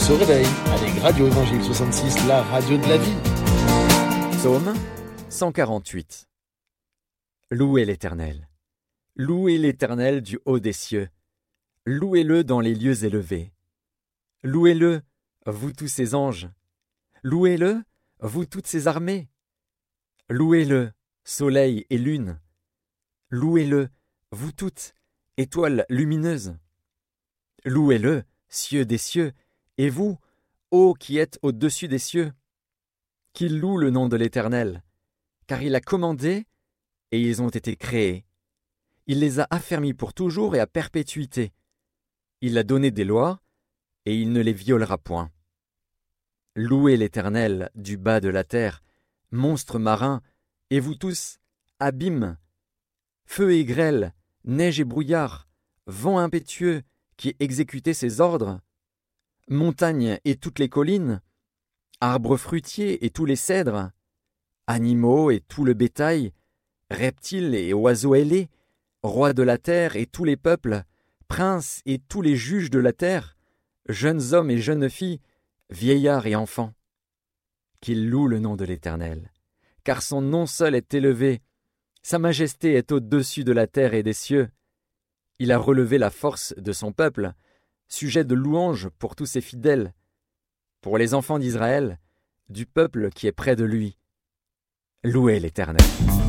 se réveille avec Radio Évangile 66, la radio de la vie. Psaume 148. Louez l'Éternel. Louez l'Éternel du haut des cieux. Louez-le dans les lieux élevés. Louez-le, vous tous ses anges. Louez-le, vous toutes ses armées. Louez-le, soleil et lune. Louez-le, vous toutes, étoiles lumineuses. Louez-le, cieux des cieux, et vous, ô qui êtes au-dessus des cieux. Qu'ils louent le nom de l'Éternel, car il a commandé, et ils ont été créés. Il les a affermis pour toujours et à perpétuité. Il a donné des lois, et il ne les violera point. Louez l'Éternel du bas de la terre, monstres marins, et vous tous, abîmes, feu et grêle, neige et brouillard, vent impétueux qui exécutez ses ordres, montagnes et toutes les collines, arbres fruitiers et tous les cèdres, animaux et tout le bétail, reptiles et oiseaux ailés, rois de la terre et tous les peuples, princes et tous les juges de la terre, jeunes hommes et jeunes filles, vieillards et enfants. Qu'ils louent le nom de l'Éternel, car son nom seul est élevé, sa majesté est au-dessus de la terre et des cieux. Il a relevé la force de son peuple, sujet de louange pour tous ses fidèles, pour les enfants d'Israël, du peuple qui est près de lui. Louez l'Éternel.